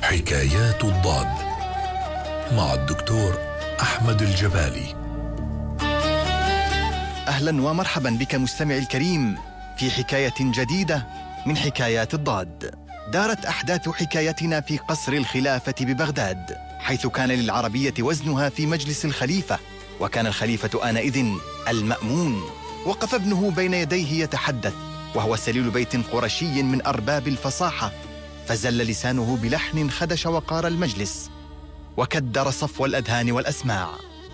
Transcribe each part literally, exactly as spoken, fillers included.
حكايات الضاد مع الدكتور أحمد الجبالي. أهلا ومرحبا بك مستمعي الكريم في حكاية جديدة من حكايات الضاد. دارت أحداث حكايتنا في قصر الخلافة ببغداد، حيث كان للعربية وزنها في مجلس الخليفة، وكان الخليفة آنئذ المأمون. وقف ابنه بين يديه يتحدث، وهو سليل بيت قرشي من أرباب الفصاحة، فزل لسانه بلحن خدش وقار المجلس وكدر صفو الأذهان والأسماع.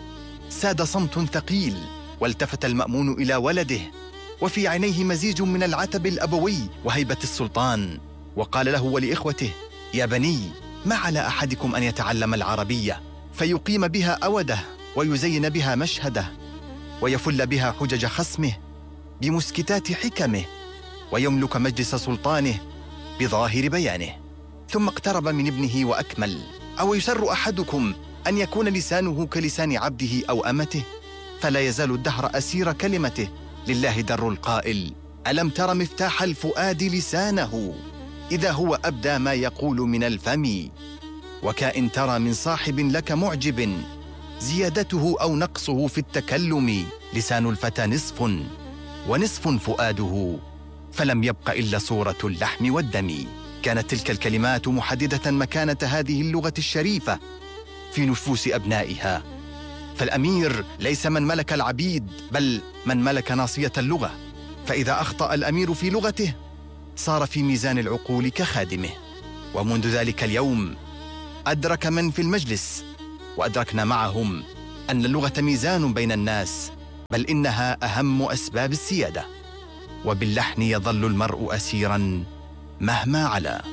ساد صمت ثقيل، والتفت المأمون إلى ولده، وفي عينيه مزيج من العتب الأبوي وهيبة السلطان، وقال له ولإخوته: يا بني، ما على أحدكم أن يتعلم العربية فيقيم بها أوده، ويزين بها مشهده، ويفل بها حجج خصمه بمسكتات حكمه، ويملك مجلس سلطانه بظاهر بيانه. ثم اقترب من ابنه وأكمل: أو يسر أحدكم أن يكون لسانه كلسان عبده أو أمته؟ فلا يزال الدهر أسير كلمته، لله در القائل: ألم تر مفتاح الفؤاد لسانه إذا هو أبدى ما يقول من الفم. وكائن ترى من صاحب لك معجب، زيادته أو نقصه في التكلم. لسان الفتى نصف ونصف فؤاده، فلم يبق إلا صورة اللحم والدم. كانت تلك الكلمات محددة مكانة هذه اللغة الشريفة في نفوس أبنائها. فالأمير ليس من ملك العبيد، بل من ملك ناصية اللغة، فإذا أخطأ الأمير في لغته صار في ميزان العقول كخادمه. ومنذ ذلك اليوم أدرك من في المجلس، وأدركنا معهم، أن اللغة ميزان بين الناس، بل إنها أهم أسباب السيادة، وباللحن يظل المرء أسيراً مهما علا.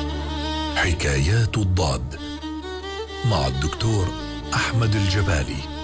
حكايات الضاد مع الدكتور أحمد الجبالي.